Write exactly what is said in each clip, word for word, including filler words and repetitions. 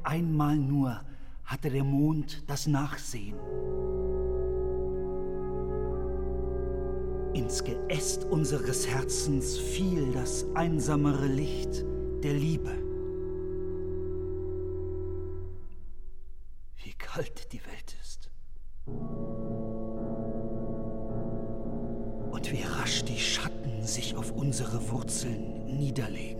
einmal nur hatte der Mond das Nachsehen. Ins Geäst unseres Herzens fiel das einsamere Licht der Liebe. Wie kalt die Welt ist. Und wie rasch die Schatten sich auf unsere Wurzeln niederlegen.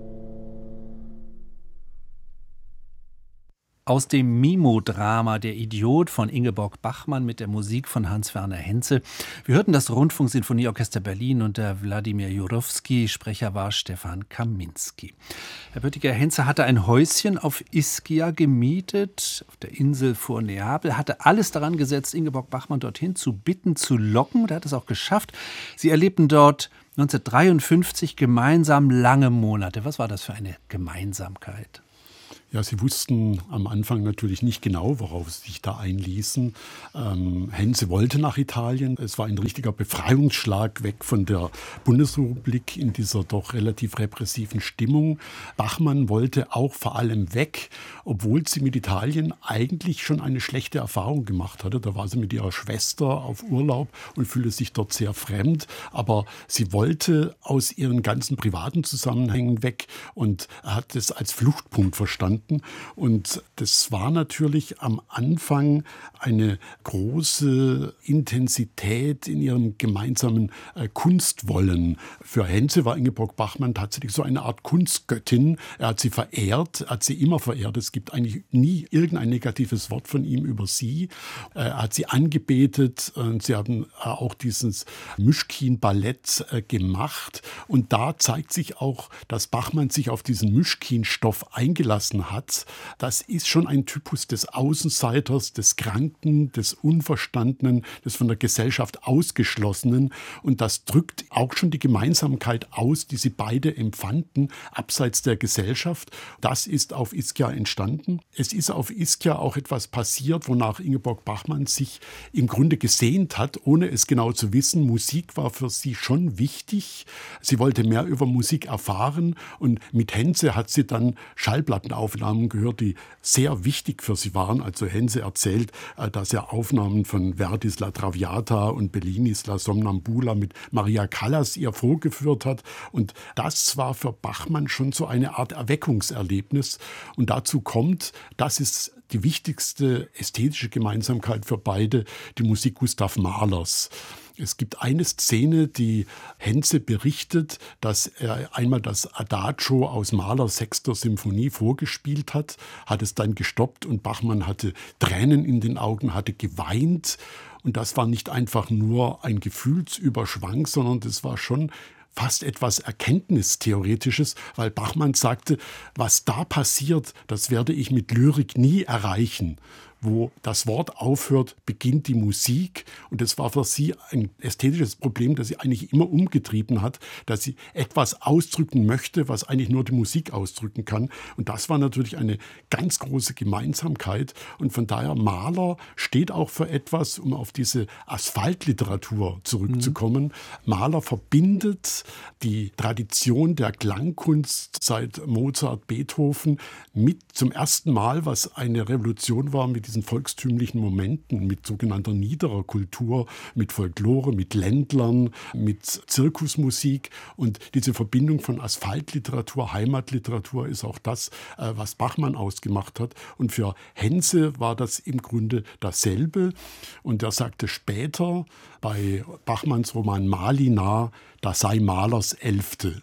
Aus dem Mimo-Drama Der Idiot von Ingeborg Bachmann mit der Musik von Hans-Werner Henze. Wir hörten das Rundfunksinfonieorchester Berlin unter Wladimir Jurowski. Sprecher war Stefan Kaminski. Herr Böttiger, Henze hatte ein Häuschen auf Ischia gemietet, auf der Insel vor Neapel, hatte alles daran gesetzt, Ingeborg Bachmann dorthin zu bitten, zu locken. Und er hat es auch geschafft. Sie erlebten dort neunzehnhundertdreiundfünfzig gemeinsam lange Monate. Was war das für eine Gemeinsamkeit? Ja, sie wussten am Anfang natürlich nicht genau, worauf sie sich da einließen. Ähm, Henze wollte nach Italien. Es war ein richtiger Befreiungsschlag weg von der Bundesrepublik in dieser doch relativ repressiven Stimmung. Bachmann wollte auch vor allem weg, obwohl sie mit Italien eigentlich schon eine schlechte Erfahrung gemacht hatte. Da war sie mit ihrer Schwester auf Urlaub und fühlte sich dort sehr fremd. Aber sie wollte aus ihren ganzen privaten Zusammenhängen weg und hat es als Fluchtpunkt verstanden. Und das war natürlich am Anfang eine große Intensität in ihrem gemeinsamen äh, Kunstwollen. Für Henze war Ingeborg Bachmann tatsächlich so eine Art Kunstgöttin. Er hat sie verehrt, er hat sie immer verehrt. Es gibt eigentlich nie irgendein negatives Wort von ihm über sie. Er hat sie angebetet und sie haben auch dieses Myschkin-Ballett äh, gemacht. Und da zeigt sich auch, dass Bachmann sich auf diesen Myschkin-Stoff eingelassen hat. Hat. Das ist schon ein Typus des Außenseiters, des Kranken, des Unverstandenen, des von der Gesellschaft Ausgeschlossenen. Und das drückt auch schon die Gemeinsamkeit aus, die sie beide empfanden, abseits der Gesellschaft. Das ist auf Ischia entstanden. Es ist auf Ischia auch etwas passiert, wonach Ingeborg Bachmann sich im Grunde gesehnt hat, ohne es genau zu wissen. Musik war für sie schon wichtig. Sie wollte mehr über Musik erfahren. Und mit Henze hat sie dann Schallplattenaufnahmen gehört, die sehr wichtig für sie waren. Also Henze erzählt, dass er Aufnahmen von Verdis La Traviata und Bellinis La Somnambula mit Maria Callas ihr vorgeführt hat. Und das war für Bachmann schon so eine Art Erweckungserlebnis. Und dazu kommt, das ist die wichtigste ästhetische Gemeinsamkeit für beide, die Musik Gustav Mahlers. Es gibt eine Szene, die Henze berichtet, dass er einmal das Adagio aus Mahlers sechster Symphonie vorgespielt hat, hat es dann gestoppt und Bachmann hatte Tränen in den Augen, hatte geweint. Und das war nicht einfach nur ein Gefühlsüberschwang, sondern das war schon fast etwas Erkenntnistheoretisches, weil Bachmann sagte, was da passiert, das werde ich mit Lyrik nie erreichen. Wo das Wort aufhört, beginnt die Musik. Und das war für sie ein ästhetisches Problem, das sie eigentlich immer umgetrieben hat, dass sie etwas ausdrücken möchte, was eigentlich nur die Musik ausdrücken kann. Und das war natürlich eine ganz große Gemeinsamkeit. Und von daher, Mahler steht auch für etwas, um auf diese Asphaltliteratur zurückzukommen. Mhm. Mahler verbindet die Tradition der Klangkunst seit Mozart, Beethoven mit zum ersten Mal, was eine Revolution war, mit diesen volkstümlichen Momenten, mit sogenannter niederer Kultur, mit Folklore, mit Ländlern, mit Zirkusmusik. Und diese Verbindung von Asphaltliteratur, Heimatliteratur ist auch das, was Bachmann ausgemacht hat. Und für Henze war das im Grunde dasselbe. Und er sagte später bei Bachmanns Roman Malina, da sei Mahlers Elfte.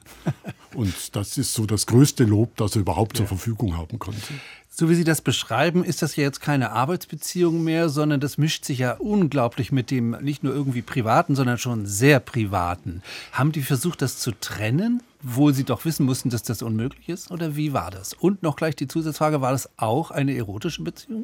Und das ist so das größte Lob, das er überhaupt ja. zur Verfügung haben konnte. So wie Sie das beschreiben, ist das ja jetzt keine Arbeitsbeziehung mehr, sondern das mischt sich ja unglaublich mit dem nicht nur irgendwie Privaten, sondern schon sehr Privaten. Haben die versucht, das zu trennen, obwohl Sie doch wissen mussten, dass das unmöglich ist? Oder wie war das? Und noch gleich die Zusatzfrage, war das auch eine erotische Beziehung?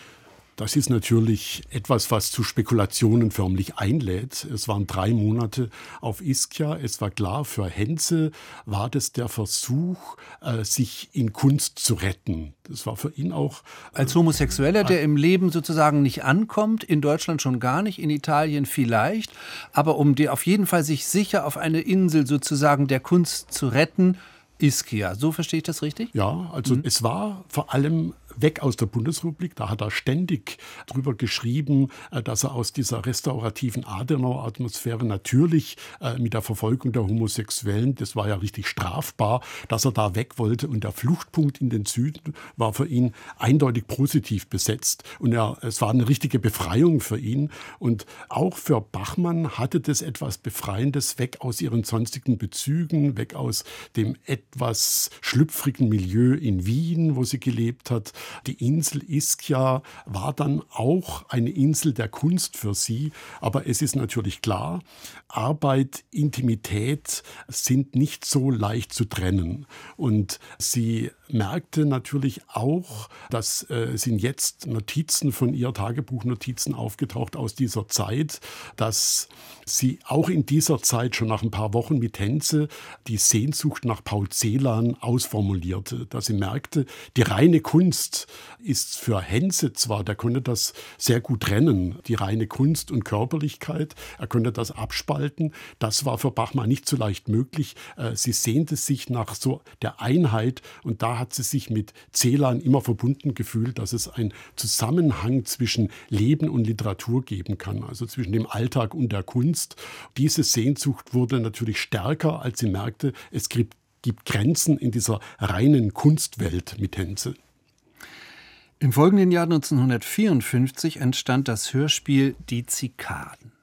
Das ist natürlich etwas, was zu Spekulationen förmlich einlädt. Es waren drei Monate auf Ischia. Es war klar, für Henze war das der Versuch, sich in Kunst zu retten. Das war für ihn auch... Als Homosexueller, der im Leben sozusagen nicht ankommt, in Deutschland schon gar nicht, in Italien vielleicht, aber um die auf jeden Fall sich sicher auf eine Insel sozusagen der Kunst zu retten, Ischia. So verstehe ich das richtig? Ja, also mhm. es war vor allem weg aus der Bundesrepublik. Da hat er ständig drüber geschrieben, dass er aus dieser restaurativen Adenauer-Atmosphäre natürlich mit der Verfolgung der Homosexuellen, das war ja richtig strafbar, dass er da weg wollte. Und der Fluchtpunkt in den Süden war für ihn eindeutig positiv besetzt. Und er, es war eine richtige Befreiung für ihn. Und auch für Bachmann hatte das etwas Befreiendes, weg aus ihren sonstigen Bezügen, weg aus dem etwas schlüpfrigen Milieu in Wien, wo sie gelebt hat. Die Insel Ischia war dann auch eine Insel der Kunst für sie. Aber es ist natürlich klar, Arbeit, Intimität sind nicht so leicht zu trennen. Und sie merkte natürlich auch, dass äh, sind jetzt Notizen von ihr, Tagebuchnotizen aufgetaucht aus dieser Zeit, dass sie auch in dieser Zeit schon nach ein paar Wochen mit Henze die Sehnsucht nach Paul Celan ausformulierte, dass sie merkte, die reine Kunst ist für Henze zwar, der konnte das sehr gut trennen, die reine Kunst und Körperlichkeit, er konnte das abspalten, das war für Bachmann nicht so leicht möglich. Äh, sie sehnte sich nach so der Einheit und da hat sie sich mit Celan immer verbunden gefühlt, dass es einen Zusammenhang zwischen Leben und Literatur geben kann, also zwischen dem Alltag und der Kunst. Diese Sehnsucht wurde natürlich stärker, als sie merkte, es gibt, gibt Grenzen in dieser reinen Kunstwelt mit Henze. Im folgenden Jahr neunzehnhundertvierundfünfzig entstand das Hörspiel Die Zikaden.